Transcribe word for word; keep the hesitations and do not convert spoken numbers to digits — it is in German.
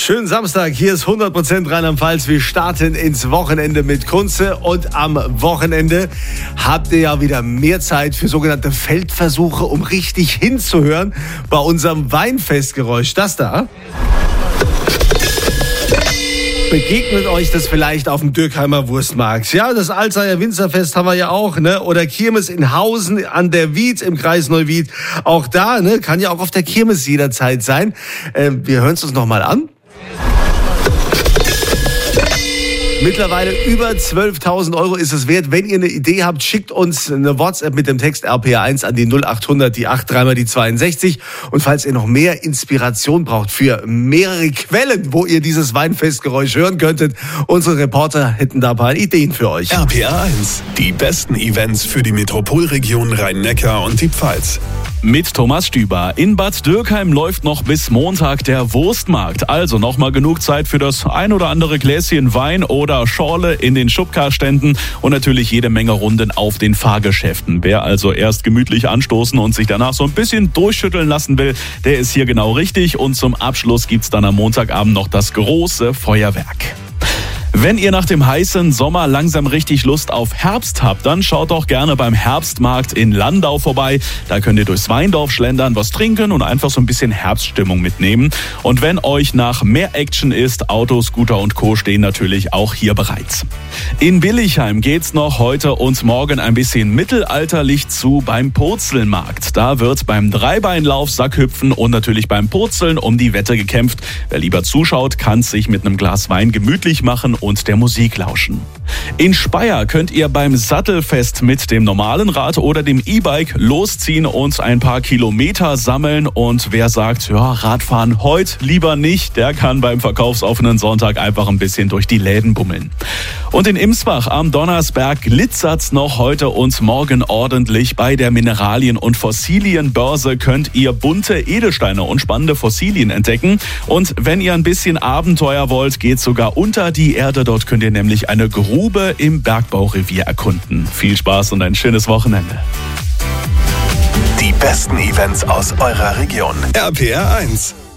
Schönen Samstag, hier ist hundert Prozent Rheinland-Pfalz. Wir starten ins Wochenende mit Kunze und am Wochenende habt ihr ja wieder mehr Zeit für sogenannte Feldversuche, um richtig hinzuhören bei unserem Weinfestgeräusch. Das da. Begegnet euch das vielleicht auf dem Dürkheimer Wurstmarkt? Ja, das Alzheimer Winzerfest haben wir ja auch, ne? Oder Kirmes in Hausen an der Wied im Kreis Neuwied. Auch da, ne? Kann ja auch auf der Kirmes jederzeit sein. Äh, wir hören es uns nochmal an. Mittlerweile über zwölftausend Euro ist es wert. Wenn ihr eine Idee habt, schickt uns eine WhatsApp mit dem Text R P R eins an die null achthundert, die acht drei mal die zweiundsechzig. Und falls ihr noch mehr Inspiration braucht für mehrere Quellen, wo ihr dieses Weinfestgeräusch hören könntet, unsere Reporter hätten da ein paar Ideen für euch. R P R eins, die besten Events für die Metropolregion Rhein-Neckar und die Pfalz. Mit Thomas Stüber. In Bad Dürkheim läuft noch bis Montag der Wurstmarkt. Also nochmal genug Zeit für das ein oder andere Gläschen Wein oder Schorle in den Schubkarständen und natürlich jede Menge Runden auf den Fahrgeschäften. Wer also erst gemütlich anstoßen und sich danach so ein bisschen durchschütteln lassen will, der ist hier genau richtig. Und zum Abschluss gibt's dann am Montagabend noch das große Feuerwerk. Wenn ihr nach dem heißen Sommer langsam richtig Lust auf Herbst habt, dann schaut doch gerne beim Herbstmarkt in Landau vorbei. Da könnt ihr durchs Weindorf schlendern, was trinken und einfach so ein bisschen Herbststimmung mitnehmen. Und wenn euch nach mehr Action ist, Auto, Scooter und Co. stehen natürlich auch hier bereit. In Billigheim geht's noch heute und morgen ein bisschen mittelalterlich zu beim Purzelmarkt. Da wird beim Dreibeinlauf, Sackhüpfen und natürlich beim Purzeln um die Wette gekämpft. Wer lieber zuschaut, kann sich mit einem Glas Wein gemütlich machen und der Musik lauschen. In Speyer könnt ihr beim Sattelfest mit dem normalen Rad oder dem E-Bike losziehen und ein paar Kilometer sammeln. Und wer sagt, ja, Radfahren heute lieber nicht, der kann beim verkaufsoffenen Sonntag einfach ein bisschen durch die Läden bummeln. Und in Imsbach am Donnersberg glitzert's noch heute und morgen ordentlich. Bei der Mineralien- und Fossilienbörse könnt ihr bunte Edelsteine und spannende Fossilien entdecken. Und wenn ihr ein bisschen Abenteuer wollt, geht's sogar unter die Erde. Dort könnt ihr nämlich eine Grube im Bergbaurevier erkunden. Viel Spaß und ein schönes Wochenende. Die besten Events aus eurer Region. R P R eins.